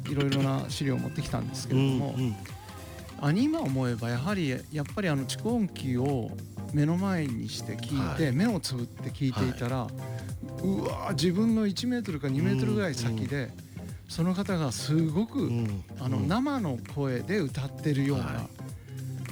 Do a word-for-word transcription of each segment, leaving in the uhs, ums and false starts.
いろいろな資料を持ってきたんですけれども、うんうん、あ今思えばやはりやっぱりあの蓄音機を目の前にして聞いて、はい、目をつぶって聞いていたら、はい、うわ自分のいちメートルかにメートルぐらい先で、うんうん、その方がすごく、うん、あの生の声で歌ってるような、はい、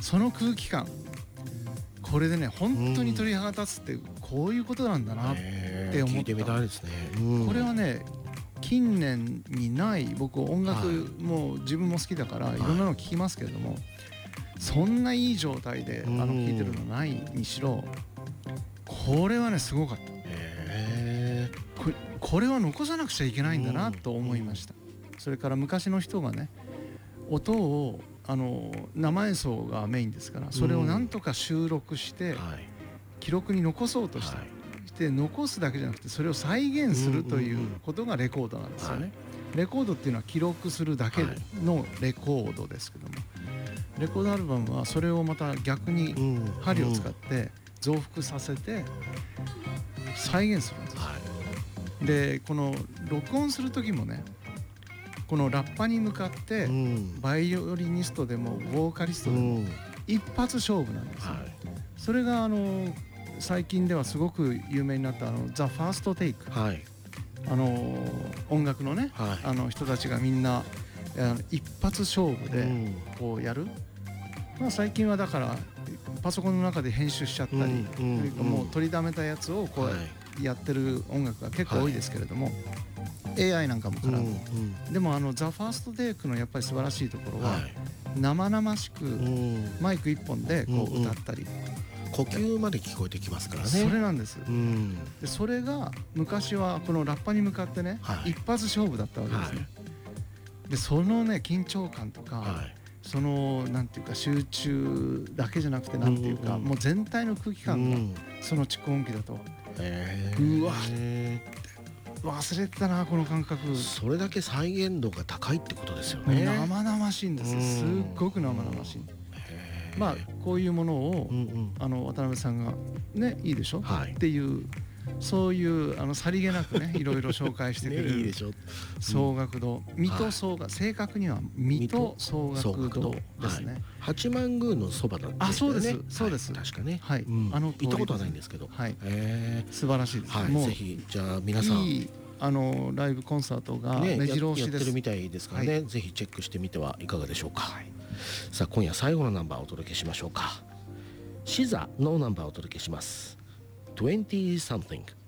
その空気感、これでね本当に鳥肌立つってこういうことなんだなって思った、 聞いてみたいですね、うん、 これはね近年にない僕音楽も自分も好きだからいろんなの聞きますけれども、はい、そんないい状態であの聞いてるのないにしろこれはねすごかった。 へこれ、これは残さなくちゃいけないんだなと思いました。それから昔の人がね音をあの生演奏がメインですからそれをなんとか収録して記録に残そうとした、はい、して残すだけじゃなくてそれを再現するということがレコードなんですよね、はい、レコードっていうのは記録するだけのレコードですけども、レコードアルバムはそれをまた逆に針を使って増幅させて再現するんです、はい、でこの録音する時もねこのラッパに向かってバイオリニストでもボーカリストでも一発勝負なんですよ、はい、それがあの最近ではすごく有名になったあのザ・ファーストテイク、はい、あの音楽のね、はい、あの人たちがみんな一発勝負でこうやる、まあ、最近はだからパソコンの中で編集しちゃったり、うんうんうん、というかもう取りだめたやつをこうやってる音楽が結構多いですけれども、はい、エーアイ なんかも絡む、うんうん、でもあのザ・ファーストテイクのやっぱり素晴らしいところは、はい、生々しくマイク一本でこう歌ったり、うんうん、 呼吸まで聞こえてきますからね。 それなんです、うん、でそれが昔はこのラッパに向かってね、はい、一発勝負だったわけですね、はい、でそのね緊張感とか、はい、そのなんていうか集中だけじゃなくてなんていうか、うんうん、もう全体の空気感がその蓄音機だと、えー、うわ忘れてたなこの感覚。 それだけ再現度が高いってことですよね。 生々しいんですよ、すっごく生々しい。まあこういうものを、うんうん、あの渡辺さんがねいいでしょ、はい、っていうそういうあのさりげなくねいろいろ紹介してくれる、ね、いいでしょ、総楽堂、水戸総楽、はい、正確には水戸総楽堂ですね、はい、 八幡宮のそばなんですよね。 あ、そうですそうです、 はい、確かね、 はい、うん、 あの行ったことはないんですけど、 はい、えー、素晴らしいです、 はい、もうぜひじゃあ皆さんいいあのライブコンサートが目白押しです、 ね、や, やってるみたいですからね、はい、ぜひチェックしてみてはいかがでしょうか、はい、さあ今夜最後のナンバーをお届けしましょうか。シザのナンバーをお届けします。 トゥエンティー something